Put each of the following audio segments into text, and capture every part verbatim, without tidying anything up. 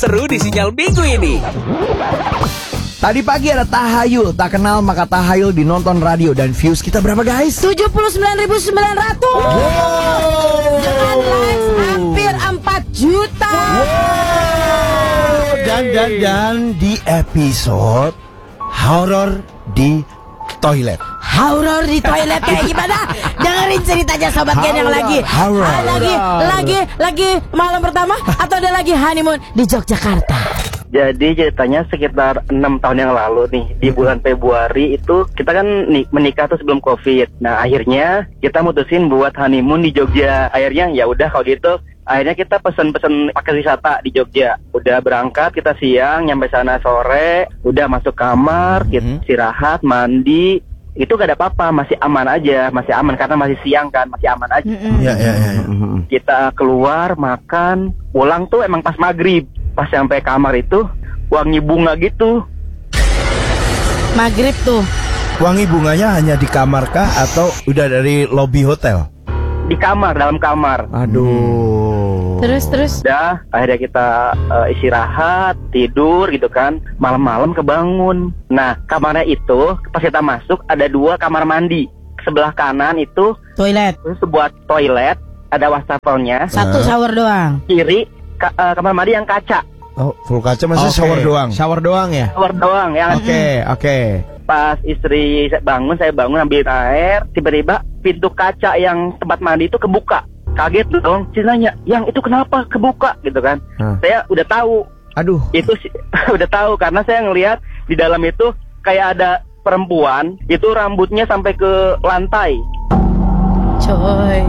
Seru di Sinyal Minggu ini. Tadi pagi ada tahayul, tak kenal maka tahayul dinonton radio dan views kita berapa guys? tujuh puluh sembilan ribu sembilan ratus. Wow. Dengan likes hampir empat juta. Wow. Dan dan dan di episode horor di toilet. Horor di toilet kayak gimana? Dengerin ceritanya Sobat Gen yang lagi Horor. ah, Lagi, lagi, lagi malam pertama atau ada lagi honeymoon di Yogyakarta. Jadi ceritanya sekitar enam tahun yang lalu nih, di bulan Februari itu kita kan nih, menikah tuh sebelum Covid. Nah akhirnya kita mutusin buat honeymoon di Jogja. Akhirnya ya udah kalau gitu, akhirnya kita pesen-pesen paket wisata di Jogja. Udah berangkat kita siang, nyampe sana sore, udah masuk kamar, kita istirahat, mandi. Itu gak ada apa-apa, masih aman aja, masih aman karena masih siang kan, masih aman aja. Iya iya iya. Kita keluar makan, pulang tuh emang pas maghrib. Pas sampai kamar itu wangi bunga gitu. Maghrib tuh. Wangi bunganya hanya di kamar kah atau udah dari lobi hotel? Di kamar, dalam kamar. Aduh. Terus terus. Udah, akhirnya kita uh, istirahat, tidur gitu kan. Malam-malam kebangun. Nah, kamarnya itu pas kita masuk ada dua kamar mandi. Sebelah kanan itu Toilet. sebuah toilet, ada wastafelnya. Satu shower doang. Kiri ka- uh, kamar mandi yang kaca. Oh, full kaca maksudnya Oke. shower doang. Shower doang ya? Shower doang yang Oke, oke. pas istri saya bangun, saya bangun ambil air, tiba-tiba pintu kaca yang tempat mandi itu kebuka. Kaget dong, saya nanya, yang itu kenapa kebuka gitu kan? Hah. Saya udah tahu, Aduh. itu sih udah tahu karena saya ngelihat di dalam itu kayak ada perempuan, itu rambutnya sampai ke lantai. Coy.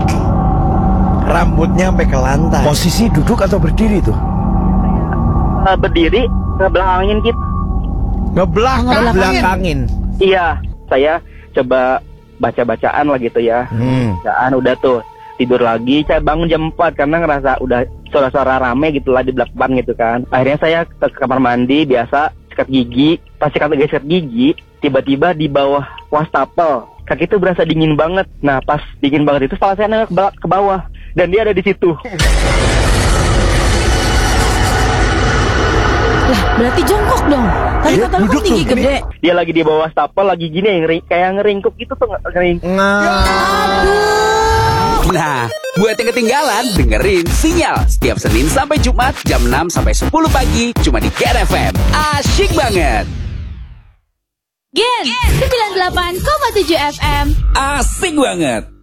Rambutnya sampai ke lantai. Posisi duduk atau berdiri tuh? Uh, berdiri ngebelakangin kita. Ngebelah Ngebelakangin. belakangin. Iya, saya coba baca-bacaan lah gitu ya. Hmm. Bacaan udah tuh. Tidur lagi, saya bangun jam empat karena ngerasa udah suara-suara rame gitu lah di belakang gitu kan. Akhirnya saya ke kamar mandi biasa, sikat gigi. Pas sikat sikat gigi, tiba-tiba di bawah wastafel kaki itu berasa dingin banget. Nah pas dingin banget itu kepala saya nengok ke ba- ke bawah dan dia ada di situ. Lah, berarti jongkok dong. Tadi Iya, kata lu duduk kan tinggi tuh, gede. Dia lagi di bawah wastafel lagi gini ngeri, kayak ngeringkuk gitu tuh ngering. Nah, buat yang ketinggalan, dengerin Sinyal setiap Senin sampai Jumat jam enam sampai sepuluh pagi cuma di Gen F M. Asyik banget. Gen sembilan puluh delapan koma tujuh F M. Asik banget.